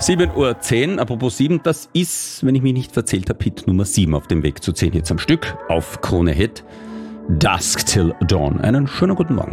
7:10 Uhr, apropos 7, das ist, wenn ich mich nicht verzählt habe, Hit Nummer 7 auf dem Weg zu 10 Hits am Stück auf Krone Hit. Dusk Till Dawn. Einen schönen guten Morgen.